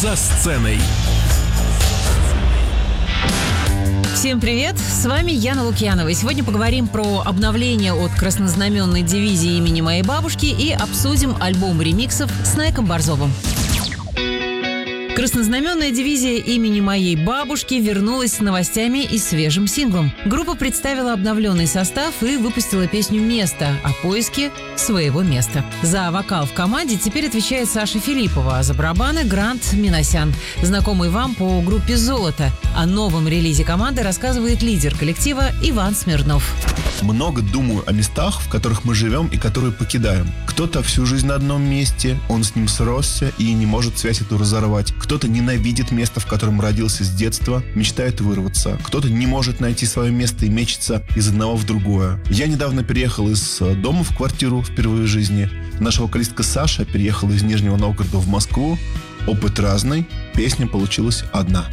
За сценой. Всем привет! С вами Яна Лукьянова. И сегодня поговорим про обновление от краснознаменной дивизии имени моей бабушки и обсудим альбом ремиксов с Найком Борзовым. Краснознаменная дивизия имени моей бабушки вернулась с новостями и свежим синглом. Группа представила обновленный состав и выпустила песню «Место» о поиске своего места. За вокал в команде теперь отвечает Саша Филиппова, а за барабаны – Грант Минасян, знакомый вам по группе «Золото». О новом релизе команды рассказывает лидер коллектива Иван Смирнов. Много думаю о местах, в которых мы живем и которые покидаем. Кто-то всю жизнь на одном месте, он с ним сросся и не может связь эту разорвать. Кто-то ненавидит место, в котором родился с детства, мечтает вырваться. Кто-то не может найти свое место и мечется из одного в другое. Я недавно переехал из дома в квартиру впервые в жизни. Наша вокалистка Саша переехала из Нижнего Новгорода в Москву. Опыт разный, песня получилась одна.